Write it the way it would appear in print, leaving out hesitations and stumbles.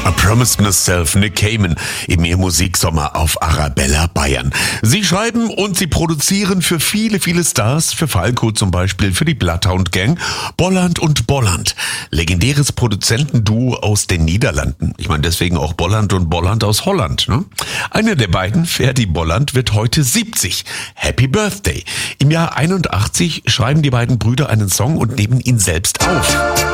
I Promised Myself, Nick Cayman, im ihr Musiksommer auf Arabella Bayern. Sie schreiben und sie produzieren für viele, viele Stars, für Falco zum Beispiel, für die Bloodhound Gang, Bolland und Bolland. Legendäres Produzentenduo aus den Niederlanden. Ich meine deswegen auch Bolland und Bolland aus Holland. Ne? Einer der beiden, Ferdi Bolland, wird heute 70. Happy Birthday. Im Jahr 81 schreiben die beiden Brüder einen Song und nehmen ihn selbst auf.